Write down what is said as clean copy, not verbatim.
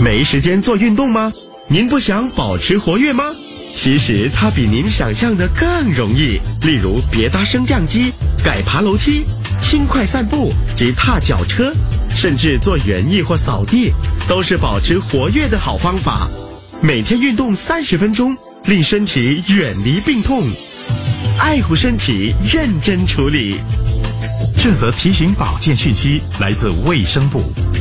没时间做运动吗？您不想保持活跃吗？其实它比您想象的更容易。例如别搭升降机、改爬楼梯、轻快散步及踏脚车，甚至做园艺或扫地，都是保持活跃的好方法。每天运动30分钟，令身体远离病痛，爱护身体，认真处理。 这则提醒保健讯息来自卫生部。